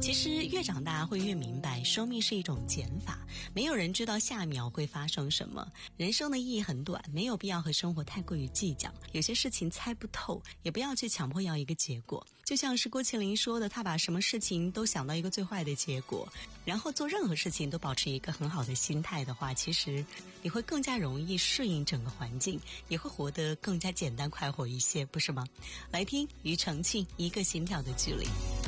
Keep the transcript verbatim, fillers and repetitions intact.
其实越长大会越明白，生命是一种减法，没有人知道下一秒会发生什么。人生的意义很短，没有必要和生活太过于计较。有些事情猜不透，也不要去强迫要一个结果。就像是郭麒麟说的，他把什么事情都想到一个最坏的结果，然后做任何事情都保持一个很好的心态的话，其实你会更加容易适应整个环境，也会活得更加简单快活一些，不是吗？来听庾澄庆《一个心跳的距离》。